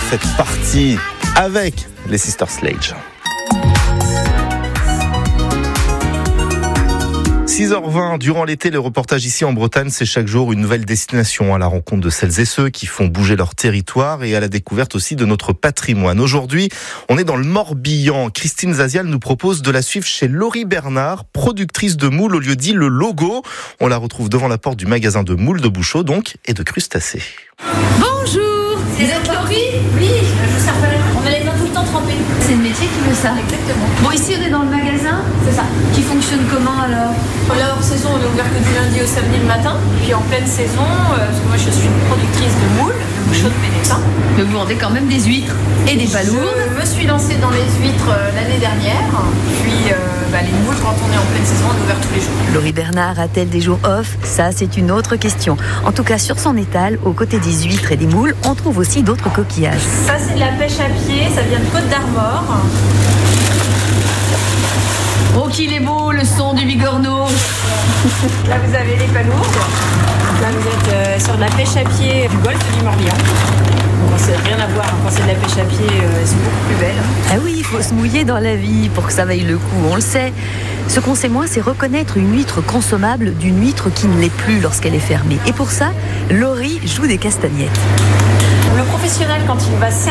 faites partie avec les Sister Sledge. 6h20, durant l'été, le reportage ici en Bretagne, c'est chaque jour une nouvelle destination à la rencontre de celles et ceux qui font bouger leur territoire et à la découverte aussi de notre patrimoine. Aujourd'hui, on est dans le Morbihan. Christine Zazial nous propose de la suivre chez Laurie Bernard, productrice de moules au lieu-dit Le Logo. On la retrouve devant la porte du magasin de moules de Bouchot, donc, et de crustacés. Bonjour, vous êtes Laurie ? Oui, je vous serre. On a les mains tout le temps trempées. C'est le métier qui veut ça. Exactement. Bon, ici on est dans le magasin, C'est ça. qui fonctionne comment alors ? Là, hors saison, on est ouvert que du lundi au samedi le matin. Puis en pleine saison, parce que moi je suis une productrice de moules, de Bouchot de Bénétin. Mais vous vendez quand même des huîtres et des palourdes. Je me suis lancée dans les huîtres l'année dernière. Puis les moules, quand on est en pleine saison, on est ouvert tous les jours. Laurie Bernard a-t-elle des jours off ? Ça, c'est une autre question. En tout cas, sur son étal, aux côtés des huîtres et des moules, on trouve aussi d'autres coquillages. Ça, c'est de la pêche à pied. Ça vient de Côte d'Armor. Oh, qu'il est beau, le son du bigorneau. Là, vous avez les palourdes. Là, vous êtes sur de la pêche à pied du golfe du Morbihan. Bon, c'est rien à voir. Quand c'est de la pêche à pied, c'est beaucoup plus belle. Ah oui, il faut se mouiller dans la vie pour que ça vaille le coup, on le sait. Ce qu'on sait moins, c'est reconnaître une huître consommable d'une huître qui ne l'est plus lorsqu'elle est fermée. Et pour ça, Laurie joue des castagnettes. Le professionnel, quand il va